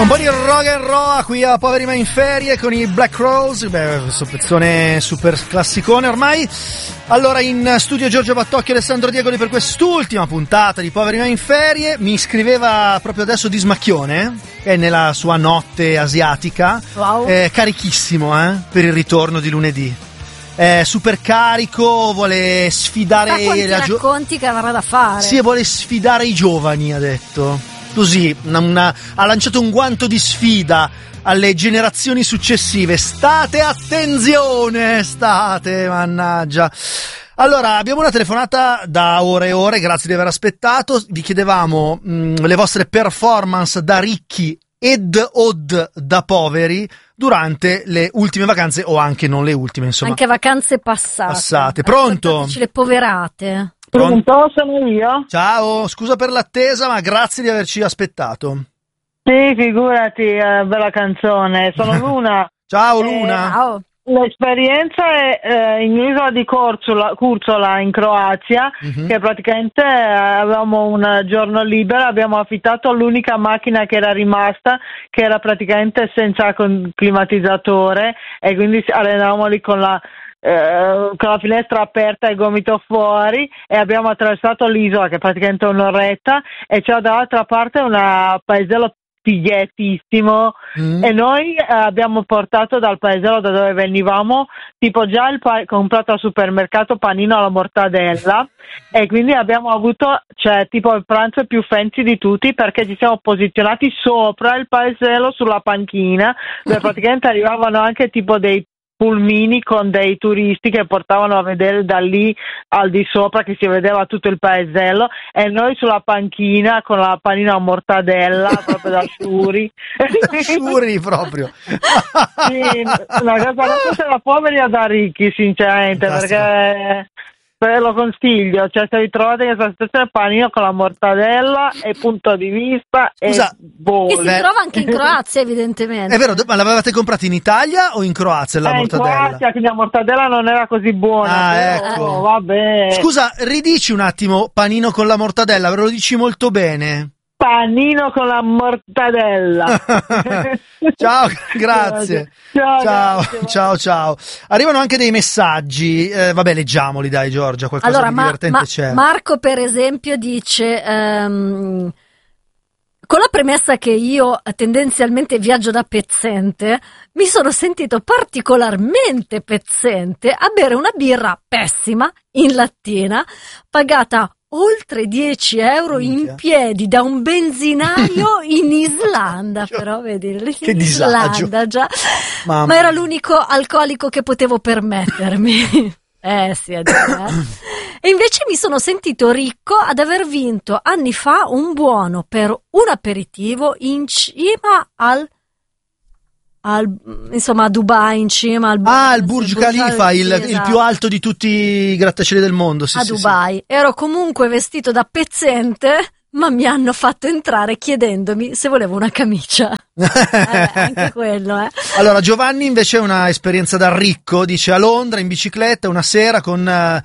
Un po' di rock and roll qui a Poveri Ma in Ferie con i Black Rose, questo pezzone super classicone ormai. Allora, in studio Giorgio Battocchi e Alessandro Diegoli per quest'ultima puntata di Poveri Ma in Ferie. Mi scriveva proprio adesso di Smacchione, è nella sua notte asiatica. Wow. Carichissimo per il ritorno di lunedì. Super carico, vuole sfidare racconti che avrà da fare. Sì, vuole sfidare i giovani, ha detto. Così, ha lanciato un guanto di sfida alle generazioni successive. State attenzione, mannaggia. Allora, abbiamo una telefonata da ore e ore, grazie di aver aspettato. Vi chiedevamo le vostre performance da ricchi ed od da poveri durante le ultime vacanze, o anche non le ultime, insomma. Anche vacanze passate. Pronto? Le poverate. Pronto, sono io? Ciao, scusa per l'attesa, ma grazie di averci aspettato. Sì, figurati, bella canzone. Sono Luna. Ciao Luna. Ciao. L'esperienza è in isola di Curzola in Croazia, che praticamente avevamo un giorno libero, abbiamo affittato l'unica macchina che era rimasta, che era praticamente senza climatizzatore, e quindi allenavamo lì con la finestra aperta e gomito fuori, e abbiamo attraversato l'isola, che è praticamente un'oretta, e c'è dall'altra parte un paesello fighiettissimo, e noi abbiamo portato dal paesello da dove venivamo tipo già comprato al supermercato panino alla mortadella, e quindi abbiamo avuto tipo il pranzo più fancy di tutti, perché ci siamo posizionati sopra il paesello sulla panchina, dove praticamente arrivavano anche tipo dei pulmini con dei turisti che portavano a vedere da lì al di sopra, che si vedeva tutto il paesello, e noi sulla panchina con la panina a mortadella proprio da sciuri. Sciuri proprio. Sì, una cosa sia da poveri o da ricchi, sinceramente. Fantastico. Perché lo consiglio, cioè se vi trovate questa situazione, panino con la mortadella e punto di vista. Scusa, e si trova anche in Croazia, evidentemente. È vero, ma l'avevate comprata in Italia o in Croazia la mortadella? In Croazia, quindi la mortadella non era così buona. Ecco. Vabbè. Scusa, ridici un attimo panino con la mortadella, ve lo dici molto bene. Panino con la mortadella. Ciao, grazie. Ciao. Arrivano anche dei messaggi. Vabbè, leggiamoli, dai, Giorgia. Qualcosa di divertente c'è. Marco, per esempio, dice: con la premessa che io tendenzialmente viaggio da pezzente, mi sono sentito particolarmente pezzente a bere una birra pessima in lattina, pagata oltre 10 euro in piedi da un benzinaio in Islanda. Però vedi, che disagio. Già. Ma era l'unico alcolico che potevo permettermi. Sì, è vero, E invece mi sono sentito ricco ad aver vinto anni fa un buono per un aperitivo in cima insomma a Dubai, in cima al Burj Khalifa, il più alto di tutti i grattacieli del mondo. Sì, a Dubai. Sì. Ero comunque vestito da pezzente, ma mi hanno fatto entrare chiedendomi se volevo una camicia. Anche quello, Allora, Giovanni invece ha una esperienza da ricco, dice: a Londra in bicicletta una sera con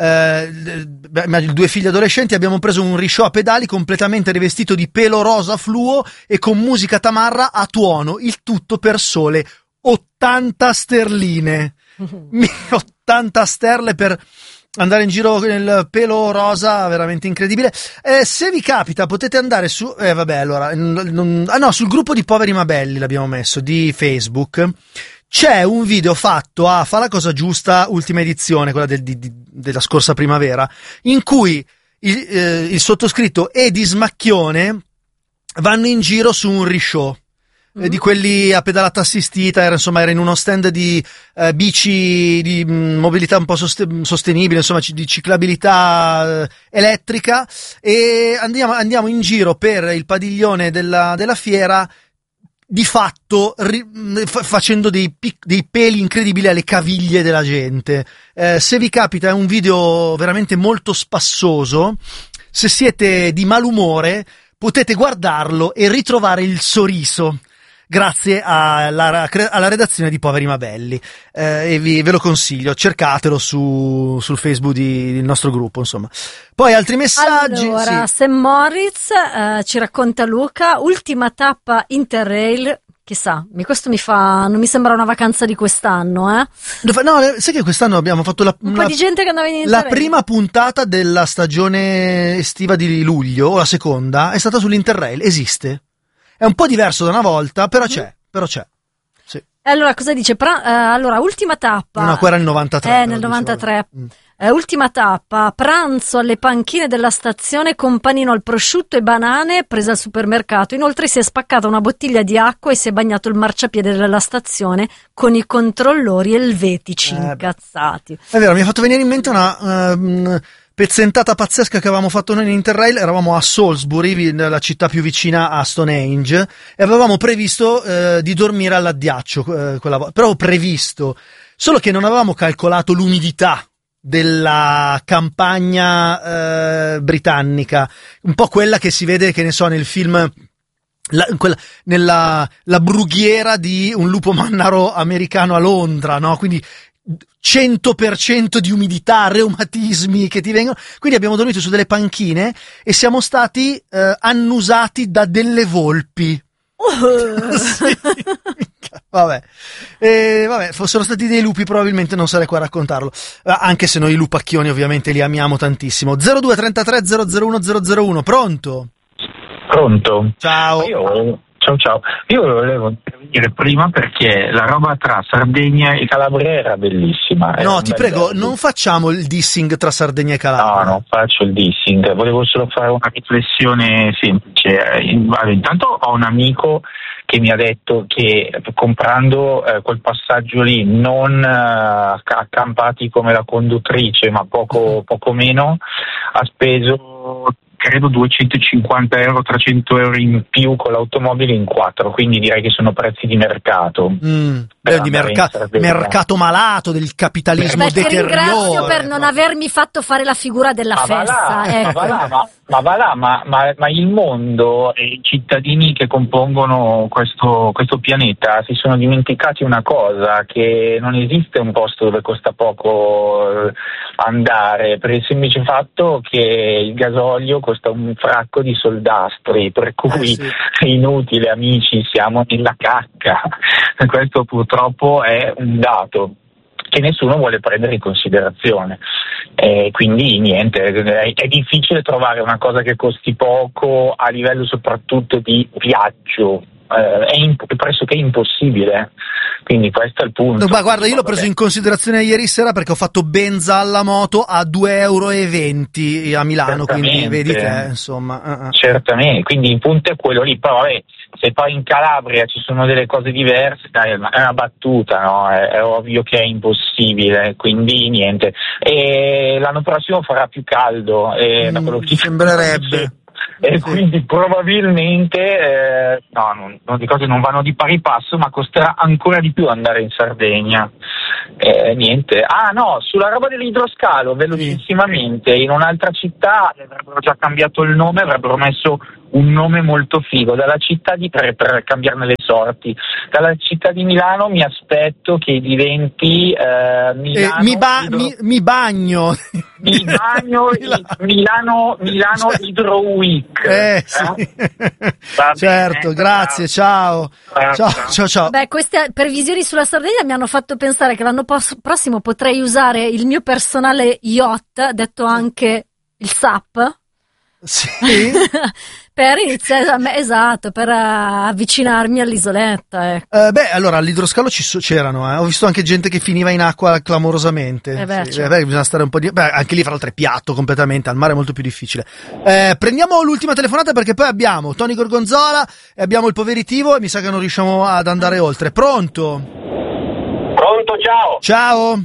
due figli adolescenti abbiamo preso un risciò a pedali completamente rivestito di pelo rosa fluo e con musica tamarra a tuono, il tutto per sole 80 sterline. 80 sterle per andare in giro nel pelo rosa, veramente incredibile. Se vi capita potete andare su sul gruppo di Poveri Ma Belli, l'abbiamo messo, di Facebook. C'è un video fatto a Fa la cosa giusta, ultima edizione, quella della scorsa primavera, in cui il sottoscritto e di Smacchione vanno in giro su un risciò, di quelli a pedalata assistita, era in uno stand di bici di mobilità un po' sostenibile, insomma di ciclabilità elettrica, e andiamo in giro per il padiglione della fiera, di fatto facendo dei peli incredibili alle caviglie della gente. Se vi capita, è un video veramente molto spassoso. Se siete di malumore potete guardarlo e ritrovare il sorriso. grazie alla redazione di Poveri ma Belli, e ve lo consiglio, cercatelo sul Facebook del nostro gruppo, insomma. Poi altri messaggi. Allora, sì. Sam Moritz ci racconta Luca, ultima tappa Interrail. Chissà, questo non mi sembra una vacanza di quest'anno, eh? No, sai che quest'anno abbiamo fatto un po' di gente che andava in la prima puntata della stagione estiva di luglio, o la seconda, è stata sull'Interrail, esiste. È un po' diverso da una volta, però c'è. Sì. Allora, cosa dice? Allora, ultima tappa. No, qua era il 93. Nel 93. Ultima tappa, pranzo alle panchine della stazione con panino al prosciutto e banane prese al supermercato. Inoltre si è spaccata una bottiglia di acqua e si è bagnato il marciapiede della stazione con i controllori elvetici incazzati. È vero, mi ha fatto venire in mente una pezzentata pazzesca che avevamo fatto noi in Interrail. Eravamo a Salisbury, la città più vicina a Stonehenge, e avevamo previsto di dormire all'addiaccio quella volta. Però previsto, solo che non avevamo calcolato l'umidità della campagna britannica, un po' quella che si vede, che ne so, nel film nella brughiera di Un lupo mannaro americano a Londra, no? Quindi 100% di umidità, reumatismi che ti vengono. Quindi abbiamo dormito su delle panchine e siamo stati annusati da delle volpi. Sì. Vabbè, fossero stati dei lupi probabilmente non sarei qua a raccontarlo, anche se noi lupacchioni ovviamente li amiamo tantissimo. 0233 001 001. Pronto? Ciao. Ciao. Io volevo intervenire prima perché la roba tra Sardegna e Calabria era bellissima. No, ti prego, non facciamo il dissing tra Sardegna e Calabria. No, non faccio il dissing, volevo solo fare una riflessione semplice. Intanto ho un amico che mi ha detto che comprando quel passaggio lì, non accampati come la conduttrice, ma poco meno, ha speso credo 250 euro, 300 euro in più con l'automobile in 4, quindi direi che sono prezzi di mercato. Di mercato malato del capitalismo deteriore. Ti ringrazio per non avermi fatto fare la figura della festa. Ma il mondo e i cittadini che compongono questo pianeta si sono dimenticati una cosa, che non esiste un posto dove costa poco andare, per il semplice fatto che il gasolio costa un fracco di soldastri, per cui è inutile, amici, siamo nella cacca. Questo purtroppo è un dato che nessuno vuole prendere in considerazione, quindi niente, è difficile trovare una cosa che costi poco a livello soprattutto di viaggio. È pressoché impossibile, quindi questo è il punto. Ma guarda, io l'ho preso in considerazione ieri sera perché ho fatto benza alla moto a 2,20 euro a Milano, quindi vedi te, insomma. Certamente, quindi il punto è quello lì. Però se poi in Calabria ci sono delle cose diverse, dai, è una battuta, no? È ovvio che è impossibile, quindi niente. E l'anno prossimo farà più caldo, da quello che sembrerebbe. E quindi probabilmente le cose non vanno di pari passo, ma costerà ancora di più andare in Sardegna. Niente. Sulla roba dell'idroscalo, velocissimamente, in un'altra città avrebbero già cambiato il nome, avrebbero messo un nome molto figo, per cambiarne le sorti. Dalla città di Milano mi aspetto che diventi mi bagno Milano Hydro Week. Sì. Certo, grazie, ciao. Ciao. Beh, queste previsioni sulla Sardegna mi hanno fatto pensare che l'anno prossimo potrei usare il mio personale yacht, detto anche il SAP. Sì. Per iniziare, per avvicinarmi all'isoletta. Allora all'idroscalo c'erano, ho visto anche gente che finiva in acqua clamorosamente. Bisogna stare un po' anche lì fra l'altro è piatto completamente, al mare è molto più difficile. Prendiamo l'ultima telefonata perché poi abbiamo Tony Gorgonzola e abbiamo il Poveritivo e mi sa che non riusciamo ad andare oltre. Pronto, ciao.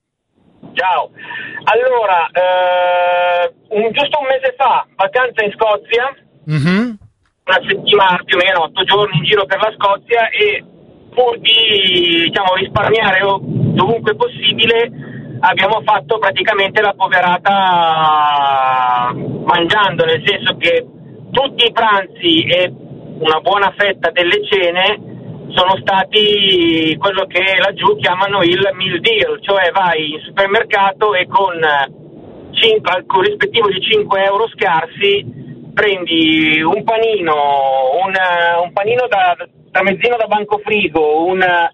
Allora, giusto un mese fa, vacanza in Scozia, una settimana più o meno, 8 giorni in giro per la Scozia, e pur di risparmiare dovunque possibile abbiamo fatto praticamente la poverata mangiando, nel senso che tutti i pranzi e una buona fetta delle cene sono stati quello che laggiù chiamano il meal deal, cioè vai in supermercato e con al corrispettivo di 5 euro scarsi prendi un panino, un panino da tramezzino da bancofrigo, una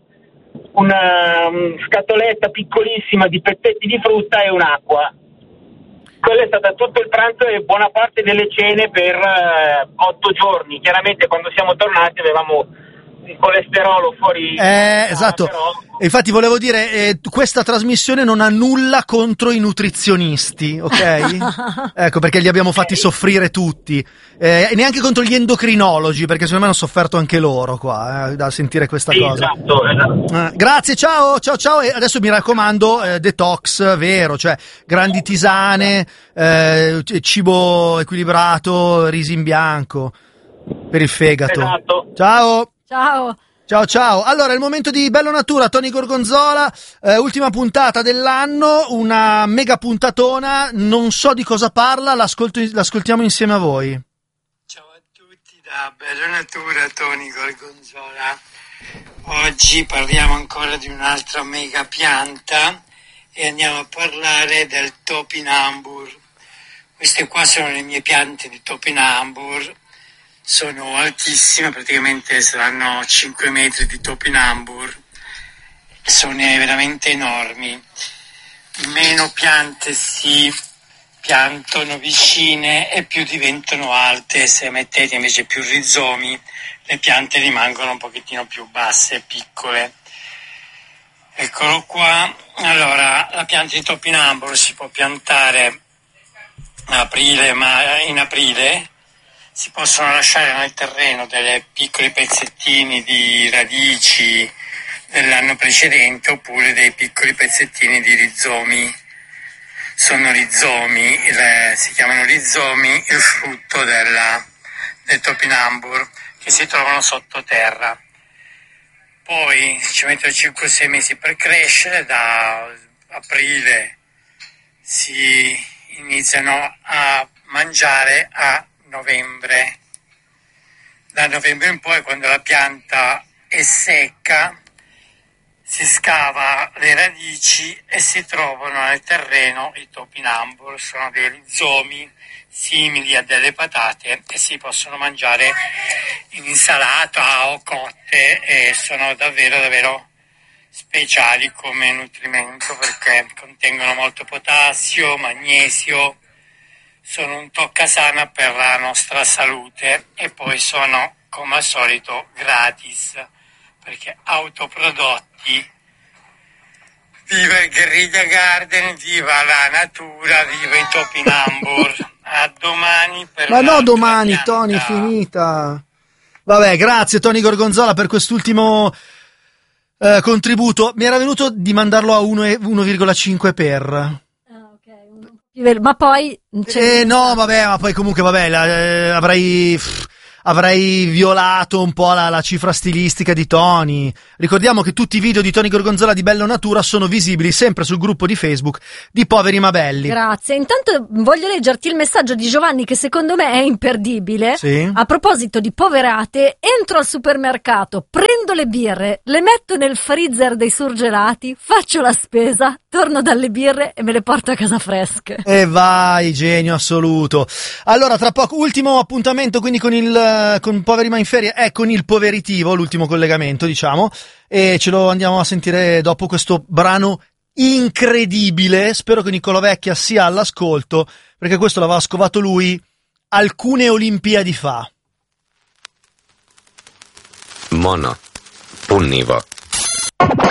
scatoletta piccolissima di pezzetti di frutta e un'acqua. Quello è stato tutto il pranzo e buona parte delle cene per 8 giorni. Chiaramente quando siamo tornati avevamo un colesterolo fuori. Esatto. Però... E infatti volevo dire, questa trasmissione non ha nulla contro i nutrizionisti, ok? Ecco, perché li abbiamo fatti soffrire tutti. E neanche contro gli endocrinologi, perché secondo me hanno sofferto anche loro qua, da sentire questa cosa. Esatto. Grazie, ciao. E adesso mi raccomando, detox vero, cioè grandi tisane, cibo equilibrato, riso in bianco per il fegato. Esatto. Ciao. Allora, è il momento di Bello Natura, Tony Gorgonzola, ultima puntata dell'anno, una mega puntatona, non so di cosa parla, l'ascoltiamo insieme a voi. Ciao a tutti da Bello Natura, Tony Gorgonzola. Oggi parliamo ancora di un'altra mega pianta e andiamo a parlare del topinambur. Queste qua sono le mie piante di topinambur. Sono altissime, praticamente saranno 5 metri di topinambur, sono veramente enormi. Meno piante si piantano vicine e più diventano alte. Se mettete invece più rizomi, le piante rimangono un pochettino più basse e piccole. Eccolo qua. Allora, la pianta di topinambur si può piantare a aprile, ma in aprile si possono lasciare nel terreno dei piccoli pezzettini di radici dell'anno precedente oppure dei piccoli pezzettini di rizomi. Sono rizomi, si chiamano rizomi, il frutto del topinambur, che si trovano sottoterra. Poi ci mettono 5-6 mesi per crescere, da aprile si iniziano a mangiare a novembre. Da novembre in poi, quando la pianta è secca, si scava le radici e si trovano nel terreno i topinambur. Sono dei rizomi simili a delle patate e si possono mangiare in insalata o cotte e sono davvero speciali come nutrimento perché contengono molto potassio, magnesio. Sono un toccasana per la nostra salute e poi sono, come al solito, gratis, perché autoprodotti. Viva il Guerriglia Garden, viva la natura, viva i topinambur. A domani per Ma no, domani, pianta. Tony, finita. Vabbè, grazie Tony Gorgonzola per quest'ultimo contributo. Mi era venuto di mandarlo a 1,5 per... Ma poi no, vabbè, ma poi comunque vabbè, avrei violato un po' la cifra stilistica di Tony. Ricordiamo che tutti i video di Tony Gorgonzola di Bello Natura sono visibili sempre sul gruppo di Facebook di Poveri ma Belli. Grazie. Intanto voglio leggerti il messaggio di Giovanni che secondo me è imperdibile. Sì. A proposito di poverate, entro al supermercato, prendo le birre, le metto nel freezer dei surgelati, faccio la spesa, torno dalle birre e me le porto a casa fresche. E vai, genio assoluto. Allora, tra poco, ultimo appuntamento quindi con Poveri ma in ferie, con il Poveritivo, l'ultimo collegamento, diciamo, e ce lo andiamo a sentire dopo questo brano incredibile. Spero che Niccolò Vecchia sia all'ascolto, perché questo l'aveva scovato lui alcune Olimpiadi fa. Mono, punnivo.